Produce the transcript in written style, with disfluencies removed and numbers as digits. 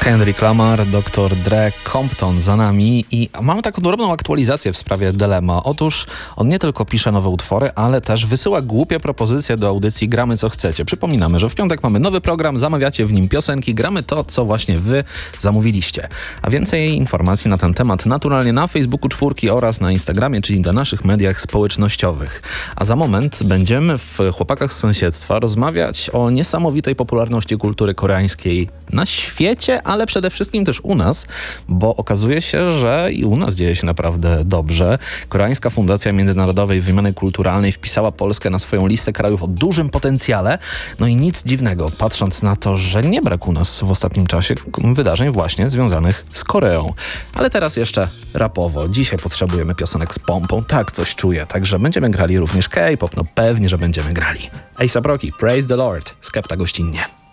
Kendrick Lamar, Dr. Dre, Compton za nami i mamy taką drobną aktualizację w sprawie Delema. Otóż on nie tylko pisze nowe utwory, ale też wysyła głupie propozycje do audycji Gramy Co Chcecie. Przypominamy, że w piątek mamy nowy program, zamawiacie w nim piosenki, gramy to, co właśnie wy zamówiliście. A więcej informacji na ten temat naturalnie na Facebooku Czwórki oraz na Instagramie, czyli na naszych mediach społecznościowych. A za moment będziemy w Chłopakach z Sąsiedztwa rozmawiać o niesamowitej popularności kultury koreańskiej na świecie, ale przede wszystkim też u nas, bo okazuje się, że i u nas dzieje się naprawdę dobrze. Koreańska Fundacja Międzynarodowej Wymiany Kulturalnej wpisała Polskę na swoją listę krajów o dużym potencjale. No i nic dziwnego, patrząc na to, że nie brak u nas w ostatnim czasie wydarzeń właśnie związanych z Koreą. Ale teraz jeszcze rapowo. Dzisiaj potrzebujemy piosenek z pompą. Tak coś czuję. Także będziemy grali również K-pop. No pewnie, że będziemy grali. A$AP Rocky, Praise the Lord. Skepta gościnnie.